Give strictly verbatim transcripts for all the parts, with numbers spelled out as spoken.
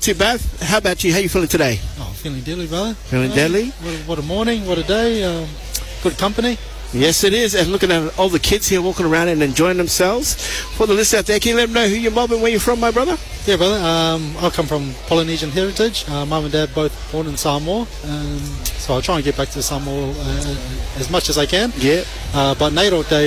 too bad. How about you? How you feeling today? Oh, feeling deadly, brother. Feeling uh, deadly? What, what a morning, what a day. Um, good company. Yes, it is. And looking at all the kids here walking around and enjoying themselves. For the listeners out there, can you let them know who you're mob and where you're from, my brother? Yeah, brother. Um, I come from Polynesian heritage. Uh, Mum and Dad both born in Samoa. Um, so I try and get back to Samoa uh, as much as I can. Yeah. Uh, but Nairo Day,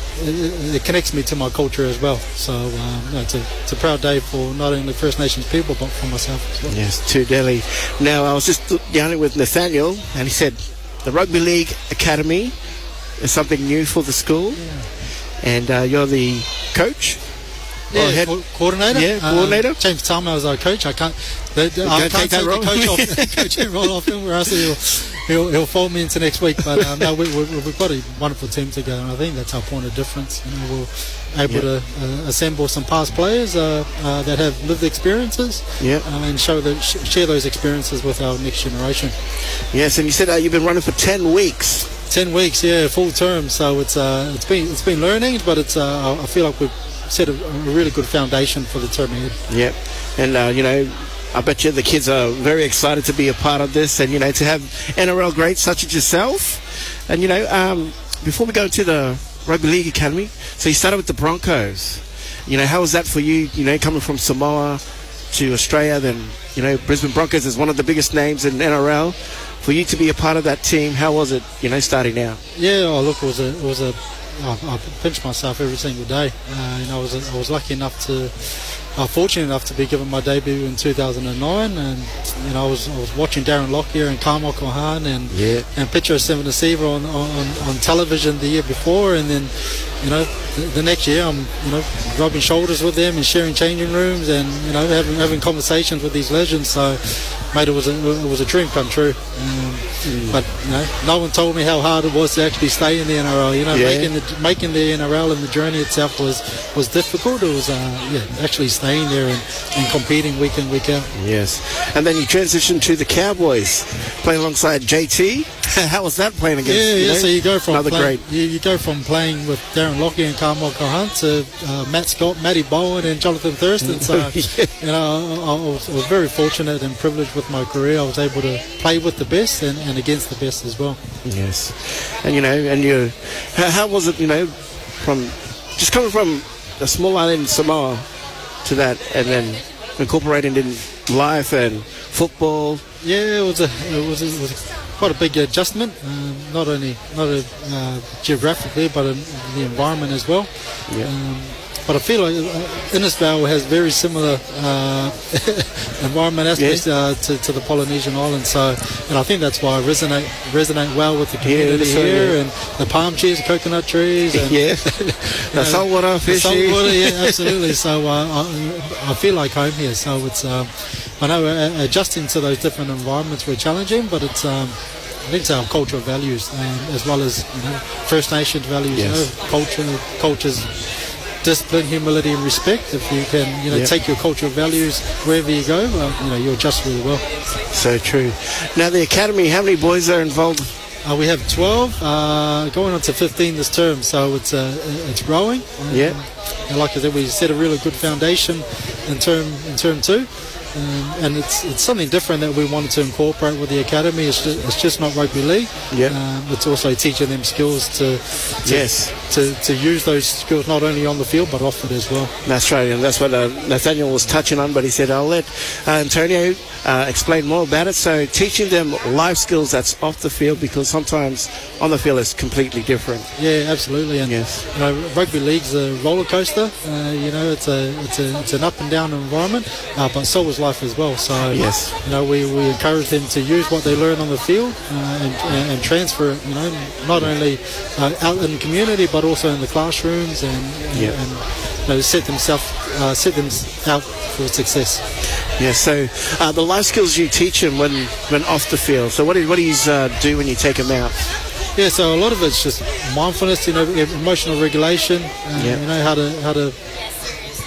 it, it connects me to my culture as well. So um, you know, it's, a, it's a proud day for not only First Nations people, but for myself as well. Yes, too deadly. Now, I was just yarning with Nathaniel, and he said the Rugby League Academy is something new for the school, Yeah. and uh, you're the coach? Yeah, Or head- co- coordinator. Yeah, coordinator. Um, James Tama is our coach. I can't. The, the, I can't can't take that take role? the coach off. coach that role off him, or else he'll, he'll he'll fold me into next week. But um, no, we, we, we've got a wonderful team together, and I think that's our point of difference. You know, we're able Yep. to uh, assemble some past players uh, uh, that have lived experiences, Yep. uh, and show that sh- share those experiences with our next generation. Yes, and you said uh, you've been running for ten weeks. Ten weeks, yeah, full term. So it's uh, it's been it's been learning, but it's uh, I feel like we've set a, a really good foundation for the term ahead. Yep. And, uh, you know, I bet you the kids are very excited to be a part of this and, you know, to have N R L greats such as yourself. And, you know, um, before we go to the Rugby League Academy, so you started with the Broncos. You know, how was that for you, you know, coming from Samoa to Australia, then, you know, Brisbane Broncos is one of the biggest names in N R L. For you to be a part of that team, how was it, you know, starting out? Yeah, oh, look, it was a, it was a, I, I pinch myself every single day. Uh, you know, I was, I was lucky enough to, uh, fortunate enough to be given my debut in two thousand nine, and you know, I was, I was watching Darren Lockyer and Carmel Kohan and Yeah. and Petro Sevenasiva on, on on television the year before, and then, you know, the, the next year I'm, you know, rubbing shoulders with them and sharing changing rooms and, you know, having having conversations with these legends. So, mate, it was a, it was a dream come true. Um, Mm. But you know, no one told me how hard it was to actually stay in the N R L. You know, Yeah. making the making the N R L and the journey itself was was difficult. It was uh, yeah, actually staying there and, and competing week in, week out. Yes. And then you transitioned to the Cowboys, playing alongside J T. How was that playing against, Yeah, you yeah. know, So you go from another playing, great? you, you go from playing with Darren Lockyer and Carmel Kohan to uh, Matt Scott, Matty Bowen, and Jonathan Thurston. So Yeah. you know, I, I, was, I was very fortunate and privileged with my career. I was able to play with the best and, and against the best as well. Yes. And, you know, and you, how, how was it, you know, from just coming from a small island in Samoa to that, and then incorporating in life and football? Yeah, it was a it was a, it was quite a big adjustment. Um, not only not a, uh, geographically, but in the environment as well. Yeah. Um, but I feel like uh, Innisfail has very similar uh, environment aspects Yeah. uh, to, to the Polynesian islands. So, and I think that's why I resonate resonate well with the community that's right, here, yeah. and the palm trees, the coconut trees, and Yeah. The saltwater the fishy. saltwater, yeah, absolutely. So uh, I, I feel like home here. So it's, um, I know uh, adjusting to those different environments were challenging, but it's, um, I think it's our cultural values, um, as well as, you know, First Nations values, Yes. you know, culture, cultures, discipline, humility, and respect. If you can, you know, Yep. take your cultural values wherever you go, uh, you know, you'll adjust really well. So true. Now, the academy, how many boys are involved? Uh, we have twelve, uh, going on to fifteen this term, so it's uh, it's growing. Um, Yeah. And like I said, we set a really good foundation in term in term two, um, and it's it's something different that we wanted to incorporate with the academy. It's just, it's just not rugby league. Yeah. Um, it's also teaching them skills to, to Yes. to to use those skills not only on the field but off it as well. That's right, and that's what uh, Nathaniel was touching on, but he said, I'll let uh, Antonio uh, explain more about it. So teaching them life skills that's off the field, because sometimes on the field it's completely different. Yeah, absolutely. And Yes. you know, rugby league's a roller coaster. Uh, you know, it's a it's a it's an up and down environment, uh, but so is life as well. So Yes. you know, we, we encourage them to use what they learn on the field uh, and, and and transfer it. You know, not only uh, out in the community but also in the classrooms, and and, Yeah. and you know, set themselves uh, set them out for success. Yeah, so uh, the life skills you teach him when, when off the field. So what do, what do you uh, do when you take him out? Yeah, so a lot of it's just mindfulness, you know, emotional regulation, uh, Yeah. you know, how to how to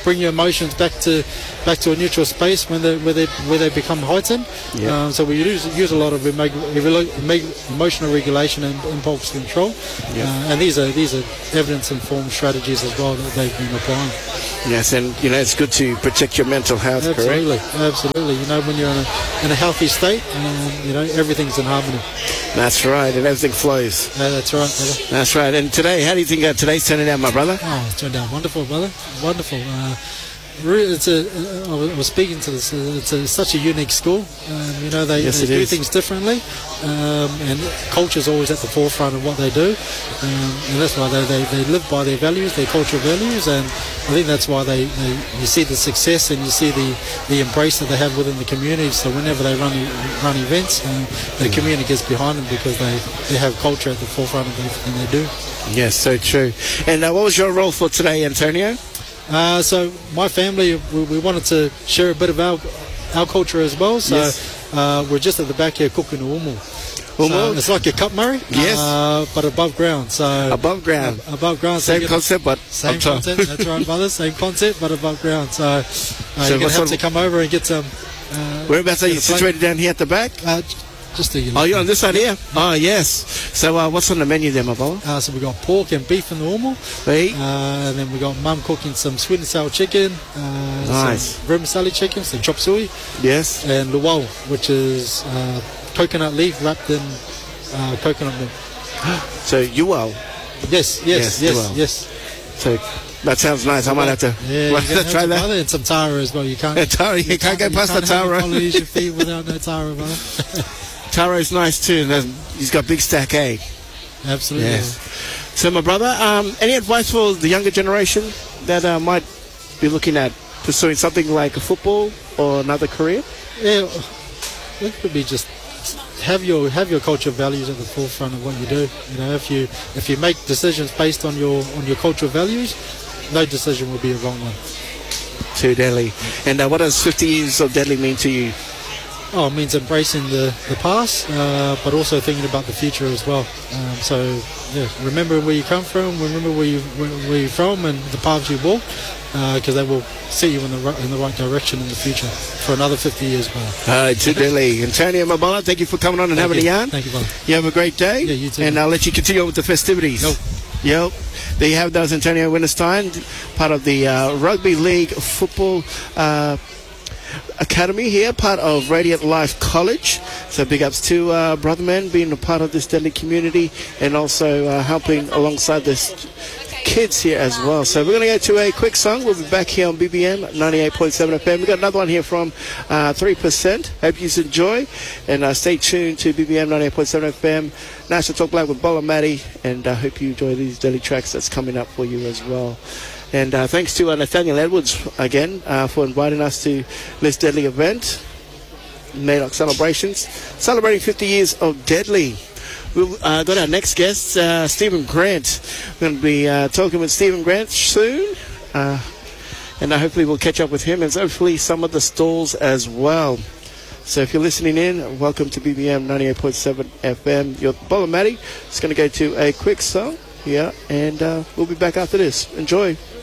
bring your emotions back to back to a neutral space when they where they where they become heightened. Yeah. Um, so we use use a lot of emo- emo- emotional regulation and impulse control, Yeah. uh, and these are these are evidence-informed strategies as well that they've been applying. Yes, and you know it's good to protect your mental health. Absolutely, Correct? absolutely. You know, when you're in a in a healthy state, um, you know everything's in harmony. That's right, and everything flows. Uh, that's right, brother. That's right. And today, how do you think uh, today's turning out, my brother? Oh, it's turned out wonderful, brother. Wonderful. Uh, re- it's a. Uh, I was- I was speaking to this. Uh, it's a, such a unique school. Um, you know, they, Yes, they it do is. things differently, um, and culture's always at the forefront of what they do, um, and that's why they, they, they live by their values, their cultural values, and I think that's why they, they you see the success and you see the, the embrace that they have within the community. So whenever they run e- run events, um, the community gets behind them because they, they have culture at the forefront of everything they do. Yes, so true. And uh, what was your role for today, Antonio? Uh, so my family, we, we wanted to share a bit of our, our culture as well. So Yes. uh, we're just at the back here cooking a umu. Umu? So it's like a cup Murray, Yes. uh, but above ground. So Above ground. ab- above ground. So Same you get- concept, but Same up top. concept. That's right, brother. Same concept, but above ground. So, uh, So you're gonna what have sort to of- come over and get some. Uh, Whereabouts are you get a plate. situated down here at the back? Uh, j- just to Oh, you're on this side here? Oh, yes. So uh, what's on the menu there, my brother? Uh, so we got pork and beef in the umu. Hey? Uh, and then we got mum cooking some sweet and sour chicken, uh, Nice. some vermicelli chicken, some chop suey, Yes. and luau, which is uh, coconut leaf wrapped in uh, coconut milk. So you are. Yes, Yes, yes, yes, luau. yes. So that sounds nice. I might have to, Yeah, might you have to try that. brother, and some tara as well. You can't. Yeah, tara, you can't go past the you can't have tara. a Polynesian feed without no tara, brother. Taro's nice too. There's- He's got big stack, eh? Absolutely. Yes. So, my brother, um, any advice for the younger generation that uh, might be looking at pursuing something like a football or another career? Yeah, it could be just have your have your cultural values at the forefront of what you do. You know, if you if you make decisions based on your on your cultural values, no decision will be a wrong one. To Delhi. And uh, what does fifty years of Delhi mean to you? Oh, it means embracing the, the past, uh, but also thinking about the future as well. Um, so, yeah, remember where you come from, remember where, you, where, where you're from and the paths you walk, because they will set you in the, right, in the right direction in the future for another fifty years, brother. Uh, to Delhi. Antonio Mabala, thank you for coming on and Thank having you. a yarn. Thank you, brother. You have a great day. Yeah, you too. And I'll let you continue on with the festivities. Nope. Yep. There you have those, Antonio Winterstein, part of the uh, Rugby League Football uh, Academy here, part of Radiant Life College. So big ups to uh, Brotherman being a part of this Delhi community and also uh, helping alongside this kids here as well. So we're going to go to a quick song. We'll be back here on B B M ninety-eight point seven F M. We've got another one here from uh, three percent. Hope you enjoy. And uh, stay tuned to B B M ninety-eight point seven F M. National Talk Black with Bola Matty. And I uh, hope you enjoy these daily tracks that's coming up for you as well. And uh, thanks to uh, Nathaniel Edwards again uh, for inviting us to this Deadly event. Madoc Celebrations. Celebrating fifty years of Deadly. We've uh, got our next guest, uh, Stephen Grant. We're going to be uh, talking with Stephen Grant soon. Uh, and uh, hopefully we'll catch up with him and hopefully some of the stalls as well. So if you're listening in, welcome to B B M ninety-eight point seven F M. Your Bola Matty is going to go to a quick song here, and uh, we'll be back after this. Enjoy.